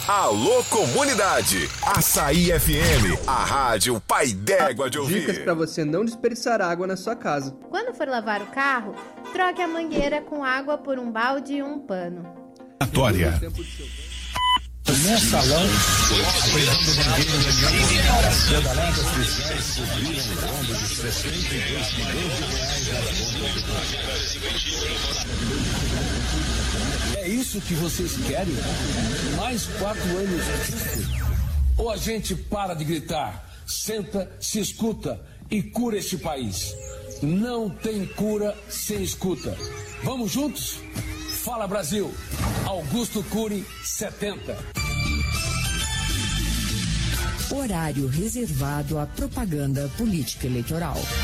Alô Comunidade, Açaí FM, a rádio pai d'égua de ouvir. Dicas para você não desperdiçar água na sua casa. Quando for lavar o carro, troque a mangueira com água por um balde e um pano. Atória. No salão, pedaladas fiscais cobriram o rombo de 62 milhões de reais. É isso que vocês querem? Mais 4 anos disso? Ou a gente para de gritar, senta, se escuta e cura este país? Não tem cura sem escuta. Vamos juntos? Fala Brasil, Augusto Cury, 70. Horário reservado à propaganda política eleitoral.